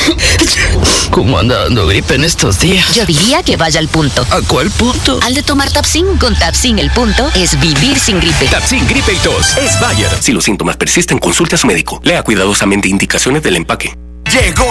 ¿Cómo anda dando gripe en estos días? Yo diría que vaya al punto. ¿A cuál punto? Al de tomar Tapsin. Con Tapsin el punto es vivir sin gripe. Tapsin Gripe y Tos es Bayer. Si los síntomas persisten, consulte a su médico. Lea cuidadosamente indicaciones del empaque. Llegó